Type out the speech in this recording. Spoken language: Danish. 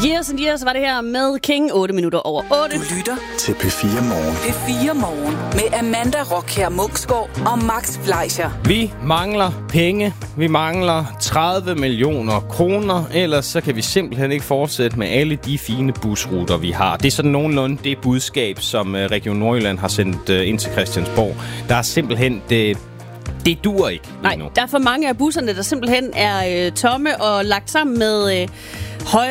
Years and Years var det her med King, 8 minutter over 8. Du lytter til P4 Morgen. P4 Morgen med Amanda Rockher Munksgaard og Max Fleischer. Vi mangler penge. Vi mangler 30 millioner kroner. Ellers så kan vi simpelthen ikke fortsætte med alle de fine busruter, vi har. Det er sådan nogenlunde det budskab, som Region Nordjylland har sendt ind til Christiansborg. Der er simpelthen... Det dur ikke lige nu. Nej, der er for mange af busserne, der simpelthen er tomme og lagt sammen med højere